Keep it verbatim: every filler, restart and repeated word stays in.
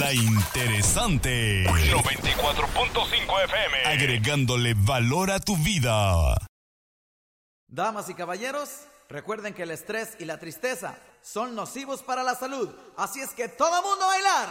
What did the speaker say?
La interesante. noventa y cuatro punto cinco F M. Agregándole valor a tu vida. Damas y caballeros, recuerden que el estrés y la tristeza son nocivos para la salud. Así es que todo mundo a bailar.